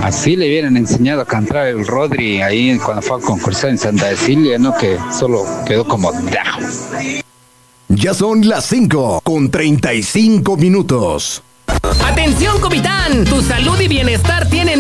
Así le hubieran enseñado a cantar el Rodri ahí cuando fue a concursar en Santa Cecilia, ¿no? Que solo quedó como... Ya son las 5:35. ¡Atención, Comitán! Tu salud y bienestar tienen